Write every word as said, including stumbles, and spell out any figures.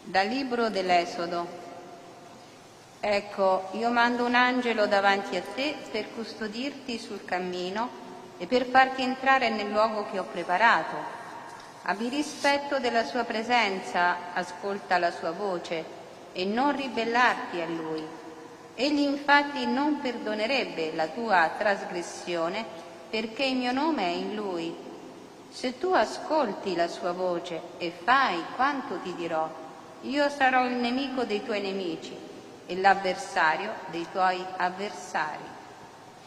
Dal libro dell'Esodo. Ecco, io mando un angelo davanti a te per custodirti sul cammino e per farti entrare nel luogo che ho preparato. Abbi rispetto della sua presenza, ascolta la sua voce e non ribellarti a lui. Egli infatti non perdonerebbe la tua trasgressione perché il mio nome è in lui. Se tu ascolti la sua voce e fai quanto ti dirò, io sarò il nemico dei tuoi nemici e l'avversario dei tuoi avversari.